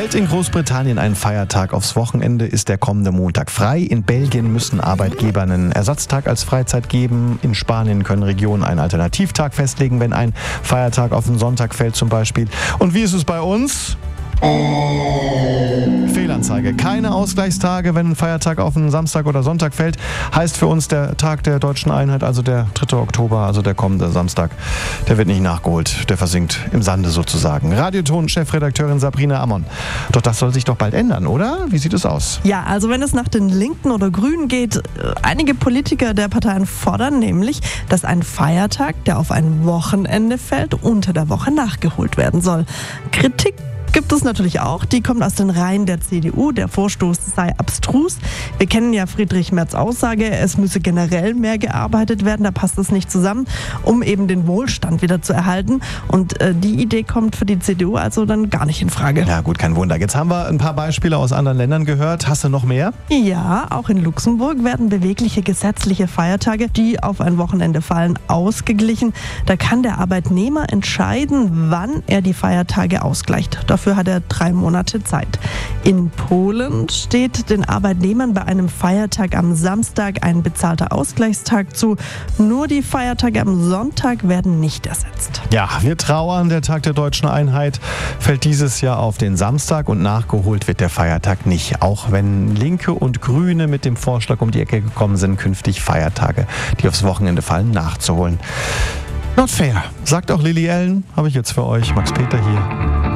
Fällt in Großbritannien ein Feiertag aufs Wochenende, ist der kommende Montag frei. In Belgien müssen Arbeitgeber einen Ersatztag als Freizeit geben. In Spanien können Regionen einen Alternativtag festlegen, wenn ein Feiertag auf den Sonntag fällt zum Beispiel. Und wie ist es bei uns? Fehlanzeige. Keine Ausgleichstage, wenn ein Feiertag auf einen Samstag oder Sonntag fällt. Heißt für uns der Tag der Deutschen Einheit, also der 3. Oktober, also der kommende Samstag, der wird nicht nachgeholt. Der versinkt im Sande sozusagen. Radioton-Chefredakteurin Sabrina Ammon. Doch das soll sich doch bald ändern, oder? Wie sieht es aus? Ja, also wenn es nach den Linken oder Grünen geht, einige Politiker der Parteien fordern nämlich, dass ein Feiertag, der auf ein Wochenende fällt, unter der Woche nachgeholt werden soll. Kritik gibt es natürlich auch. Die kommt aus den Reihen der CDU. Der Vorstoß sei abstrus. Wir kennen ja Friedrich Merz' Aussage, es müsse generell mehr gearbeitet werden. Da passt es nicht zusammen, um eben den Wohlstand wieder zu erhalten. Und die Idee kommt für die CDU also dann gar nicht in Frage. Ja gut, kein Wunder. Jetzt haben wir ein paar Beispiele aus anderen Ländern gehört. Hast du noch mehr? Ja, auch in Luxemburg werden bewegliche gesetzliche Feiertage, die auf ein Wochenende fallen, ausgeglichen. Da kann der Arbeitnehmer entscheiden, wann er die Feiertage ausgleicht. Dafür hat er 3 Monate Zeit. In Polen steht den Arbeitnehmern bei einem Feiertag am Samstag ein bezahlter Ausgleichstag zu. Nur die Feiertage am Sonntag werden nicht ersetzt. Ja, wir trauern. Der Tag der Deutschen Einheit fällt dieses Jahr auf den Samstag und nachgeholt wird der Feiertag nicht. Auch wenn Linke und Grüne mit dem Vorschlag um die Ecke gekommen sind, künftig Feiertage, die aufs Wochenende fallen, nachzuholen. Not fair, sagt auch Lily Allen. Habe ich jetzt für euch. Max Peter hier.